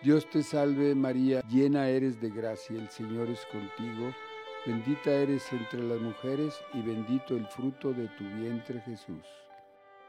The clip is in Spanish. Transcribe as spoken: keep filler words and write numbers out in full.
Dios te salve María, llena eres de gracia, el Señor es contigo, bendita eres entre las mujeres y bendito el fruto de tu vientre Jesús.